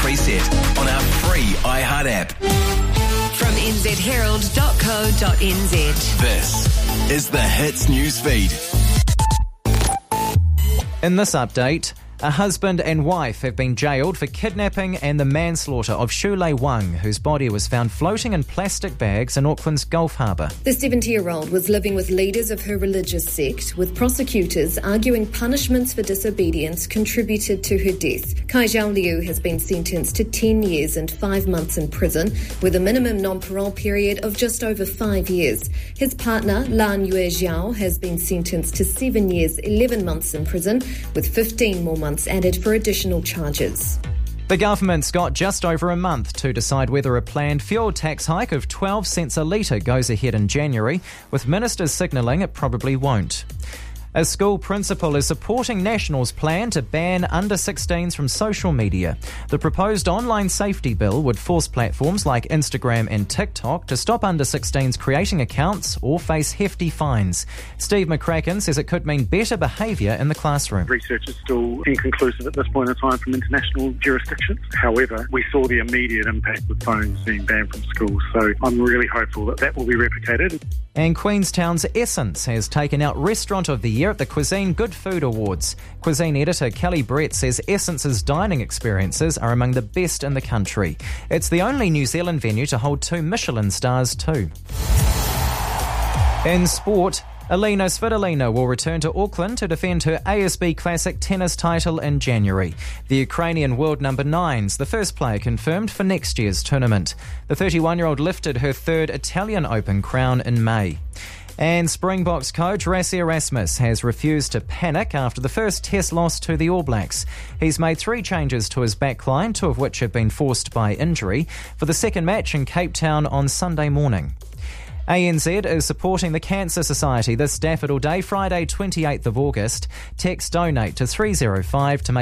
preset on our free iHeart app. From nzherald.co.nz. This is the Hits News Feed. In this update, a husband and wife have been jailed for kidnapping and the manslaughter of Shulei Wang, whose body was found floating in plastic bags in Auckland's Gulf Harbour. The 70-year-old was living with leaders of her religious sect, with prosecutors arguing punishments for disobedience contributed to her death. Kai Zhao Liu has been sentenced to 10 years and 5 months in prison, with a minimum non-parole period of just over 5 years. His partner, Lan Yue Zhao, has been sentenced to 7 years, 11 months in prison, with 15 more months added for additional charges. The government's got just over a month to decide whether a planned fuel tax hike of 12 cents a litre goes ahead in January, with ministers signalling it probably won't. A school principal is supporting National's plan to ban under-16s from social media. The proposed online safety bill would force platforms like Instagram and TikTok to stop under-16s creating accounts or face hefty fines. Steve McCracken says it could mean better behaviour in the classroom. Research is still inconclusive at this point in time from international jurisdictions. However, we saw the immediate impact with phones being banned from schools, so I'm really hopeful that that will be replicated. And Queenstown's Essence has taken out Restaurant of the Year at the Cuisine Good Food Awards. Cuisine editor Kelly Brett says Essence's dining experiences are among the best in the country. It's the only New Zealand venue to hold 2 Michelin stars too. In sport, Alina Svitolina will return to Auckland to defend her ASB Classic tennis title in January. The Ukrainian world number 9's the first player confirmed for next year's tournament. The 31-year-old lifted her 3rd Italian Open crown in May. And Springboks coach Rassie Erasmus has refused to panic after the first test loss to the All Blacks. He's made 3 changes to his backline, 2 of which have been forced by injury, for the second match in Cape Town on Sunday morning. ANZ is supporting the Cancer Society this Daffodil Day, Friday 28th of August. Text donate to 305 to make